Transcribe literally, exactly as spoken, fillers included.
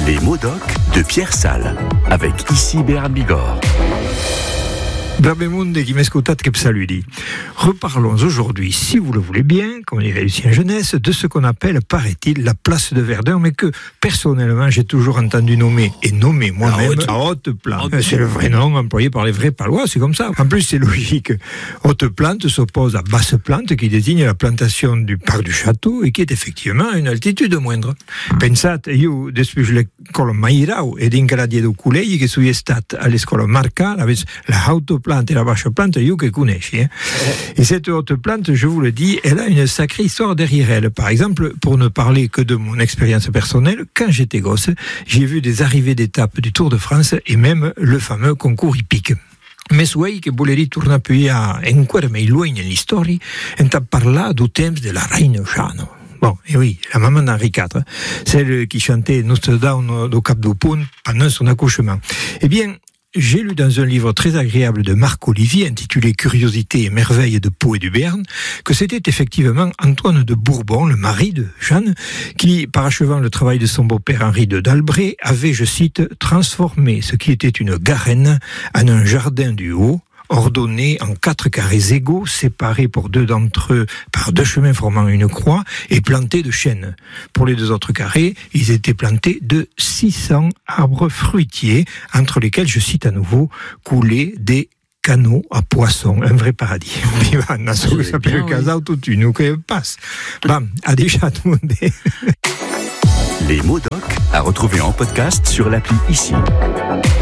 Les mots doc de Pierre Salles, avec ici Bernard Bigorre. Benvenuti chi mi ascoltate che saluti. Reparlons aujourd'hui, si vous le voulez bien, comme on dirait ici en jeunesse, de ce qu'on appelle, paraît-il, la place de Verdun, mais que personnellement j'ai toujours entendu nommer, et nommer moi-même, la Haute-Plante. C'est le vrai nom employé par les vrais Palois, c'est comme ça. En plus, c'est logique. Haute-Plante s'oppose à Basse-Plante, qui désigne la plantation du parc du château, et qui est effectivement à une altitude moindre. Pensate, io, depuis l'école Mairau, ed in Gradiedo Culei, che sono stato all'escola Marca, la Haute-Plante et la Basse-Plante, io che conosci. Hein. Et cette Haute-Plante, je vous le dis, elle a une sacrée histoire derrière elle. Par exemple, pour ne parler que de mon expérience personnelle, quand j'étais gosse, j'ai vu des arrivées d'étapes du Tour de France et même le fameux concours hippique. Mais suoi che volevi tornare più a ancora mai loin nell'historia e parlar du temps de la Reine Jeanne. Bon, et oui, la maman d'Henri quatre, celle qui chantait Notre-Dame au Cap du Pont pendant son accouchement. Eh bien, j'ai lu dans un livre très agréable de Marc Olivier, intitulé Curiosités et merveilles de Pau et du Béarn, que c'était effectivement Antoine de Bourbon, le mari de Jeanne, qui, parachevant le travail de son beau-père Henri de Dalbret, avait, je cite, transformé ce qui était une garenne en un jardin du haut, ordonnés en quatre carrés égaux, séparés pour deux d'entre eux par deux chemins formant une croix et plantés de chênes. Pour les deux autres carrés, ils étaient plantés de six cents arbres fruitiers, entre lesquels, je cite à nouveau, coulaient des canaux à poissons, un vrai paradis. Viva, ça s'appelle le casal tout une que passe. Bam, à déjà tout le monde. Les mots doc à retrouver en podcast sur l'appli ici.